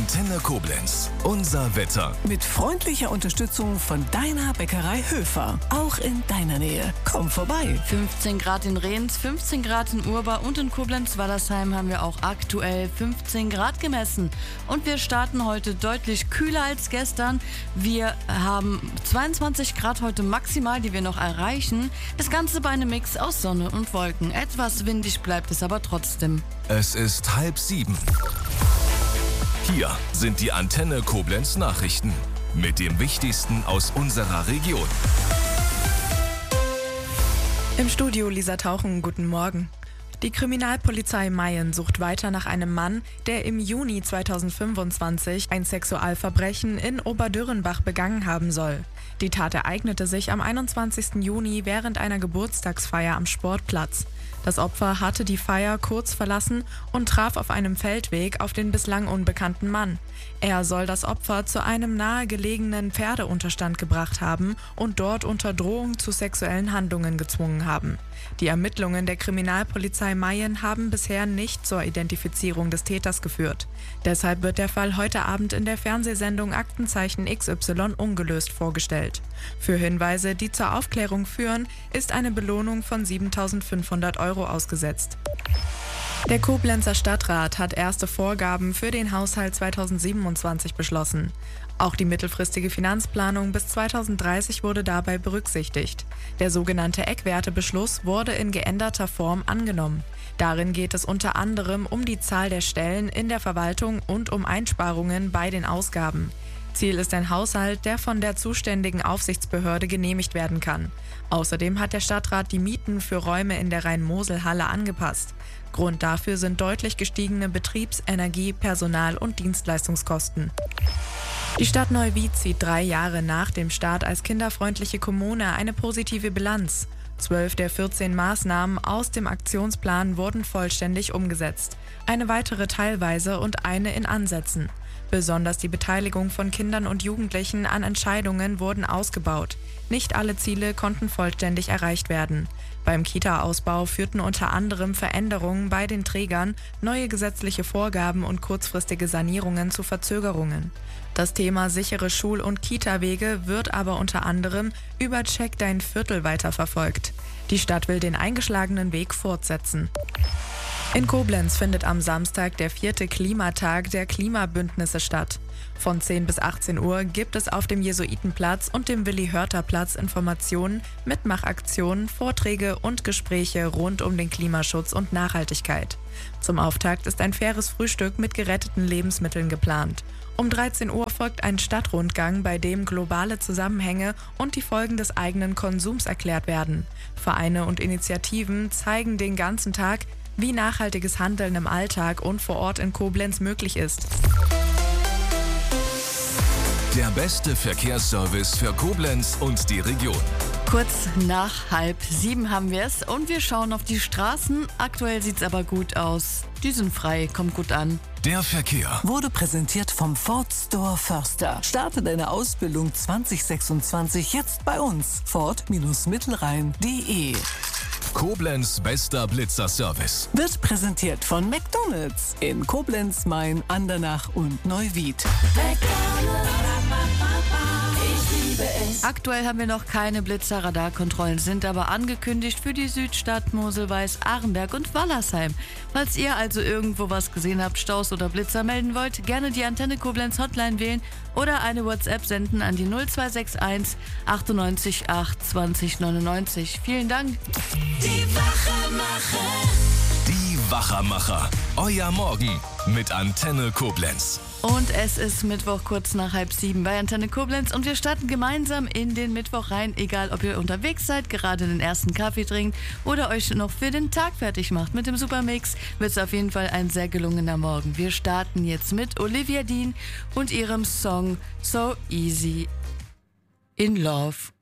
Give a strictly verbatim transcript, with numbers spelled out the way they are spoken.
Antenne Koblenz. Unser Wetter. Mit freundlicher Unterstützung von deiner Bäckerei Höfer. Auch in deiner Nähe. Komm vorbei. fünfzehn Grad in Rehns, fünfzehn Grad in Urba und in Koblenz-Wallersheim haben wir auch aktuell fünfzehn Grad gemessen. Und wir starten heute deutlich kühler als gestern. Wir haben zweiundzwanzig Grad heute maximal, die wir noch erreichen. Das Ganze bei einem Mix aus Sonne und Wolken. Etwas windig bleibt es aber trotzdem. Es ist halb sieben. Hier sind die Antenne Koblenz Nachrichten mit dem Wichtigsten aus unserer Region. Im Studio Lisa Tauchen, guten Morgen. Die Kriminalpolizei Mayen sucht weiter nach einem Mann, der im Juni zweitausendfünfundzwanzig ein Sexualverbrechen in Oberdürrenbach begangen haben soll. Die Tat ereignete sich am einundzwanzigsten Juni während einer Geburtstagsfeier am Sportplatz. Das Opfer hatte die Feier kurz verlassen und traf auf einem Feldweg auf den bislang unbekannten Mann. Er soll das Opfer zu einem nahegelegenen Pferdeunterstand gebracht haben und dort unter Drohung zu sexuellen Handlungen gezwungen haben. Die Ermittlungen der Kriminalpolizei Mayen haben bisher nicht zur Identifizierung des Täters geführt. Deshalb wird der Fall heute Abend in der Fernsehsendung Aktenzeichen X Y ungelöst vorgestellt. Für Hinweise, die zur Aufklärung führen, ist eine Belohnung von siebentausendfünfhundert Euro ausgesetzt. Der Koblenzer Stadtrat hat erste Vorgaben für den Haushalt zweitausendsiebenundzwanzig beschlossen. Auch die mittelfristige Finanzplanung bis zweitausenddreißig wurde dabei berücksichtigt. Der sogenannte Eckwertebeschluss wurde in geänderter Form angenommen. Darin geht es unter anderem um die Zahl der Stellen in der Verwaltung und um Einsparungen bei den Ausgaben. Ziel ist ein Haushalt, der von der zuständigen Aufsichtsbehörde genehmigt werden kann. Außerdem hat der Stadtrat die Mieten für Räume in der Rhein-Mosel-Halle angepasst. Grund dafür sind deutlich gestiegene Betriebs-, Energie-, Personal- und Dienstleistungskosten. Die Stadt Neuwied zieht drei Jahre nach dem Start als kinderfreundliche Kommune eine positive Bilanz. Zwölf der vierzehn Maßnahmen aus dem Aktionsplan wurden vollständig umgesetzt. Eine weitere teilweise und eine in Ansätzen. Besonders die Beteiligung von Kindern und Jugendlichen an Entscheidungen wurden ausgebaut. Nicht alle Ziele konnten vollständig erreicht werden. Beim Kita-Ausbau führten unter anderem Veränderungen bei den Trägern, neue gesetzliche Vorgaben und kurzfristige Sanierungen zu Verzögerungen. Das Thema sichere Schul- und Kita-Wege wird aber unter anderem über Check dein Viertel weiterverfolgt. Die Stadt will den eingeschlagenen Weg fortsetzen. In Koblenz findet am Samstag der vierte Klimatag der Klimabündnisse statt. Von zehn bis achtzehn Uhr gibt es auf dem Jesuitenplatz und dem Willi-Hörter-Platz Informationen, Mitmachaktionen, Vorträge und Gespräche rund um den Klimaschutz und Nachhaltigkeit. Zum Auftakt ist ein faires Frühstück mit geretteten Lebensmitteln geplant. Um dreizehn Uhr folgt ein Stadtrundgang, bei dem globale Zusammenhänge und die Folgen des eigenen Konsums erklärt werden. Vereine und Initiativen zeigen den ganzen Tag, wie nachhaltiges Handeln im Alltag und vor Ort in Koblenz möglich ist. Der beste Verkehrsservice für Koblenz und die Region. Kurz nach halb sieben haben wir es und wir schauen auf die Straßen. Aktuell sieht es aber gut aus. Die sind frei, kommt gut an. Der Verkehr Wurde präsentiert vom Ford Store Förster. Starte deine Ausbildung zwanzig sechsundzwanzig jetzt bei uns. Ford Mittelrhein punkt de. Koblenz bester Blitzerservice. Wird präsentiert von McDonald's in Koblenz, Main, Andernach und Neuwied. Aktuell haben wir noch keine Blitzer-Radarkontrollen, sind aber angekündigt für die Südstadt, Mosel-Weiß, Arenberg und Wallersheim. Falls ihr also irgendwo was gesehen habt, Staus oder Blitzer melden wollt, gerne die Antenne Koblenz Hotline wählen oder eine WhatsApp senden an die null zwei sechs eins achtundneunzig acht zwanzig neunundneunzig. Vielen Dank. Die Wachermacher. Die Wachermacher. Euer Morgen mit Antenne Koblenz. Und es ist Mittwoch kurz nach halb sieben bei Antenne Koblenz und wir starten gemeinsam in den Mittwoch rein, egal ob ihr unterwegs seid, gerade den ersten Kaffee trinkt oder euch noch für den Tag fertig macht. Mit dem Supermix wird es auf jeden Fall ein sehr gelungener Morgen. Wir starten jetzt mit Olivia Dean und ihrem Song So Easy in Love.